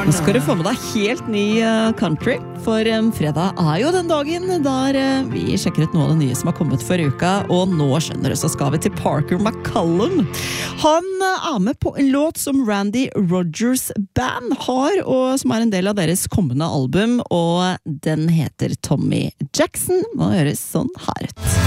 Nå skal du få med deg helt ny country, for fredag jo den dagen der vi sjekker ut noe av det nye som har kommet for uka, og nå skjønner du, så skal vi til Parker McCallum. Han med på en låt som Randy Rogers Band har, og som en del av deres kommende album, og den heter Tommy Jackson, og høres sånn her ut.